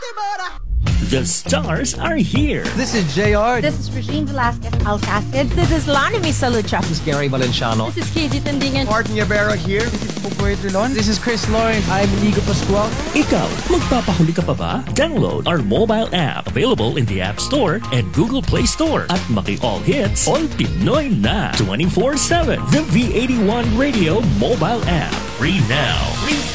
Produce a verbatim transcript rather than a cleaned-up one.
The stars are here. This is J R. This is Regine Velasquez Alcacid. This is Lani Misalucha. This is Gary Valenciano. This is K Z Tandingan. Martin Yabera here. This is Popoy Drilon. This is Chris Lauren. I'm Nico Pascual. Ikaw, magpapahuli ka pa ba? Download our mobile app, available in the App Store and Google Play Store. At maki-all hits, all Pinoy na twenty-four seven. The V eighty-one Radio mobile app. Free now. Free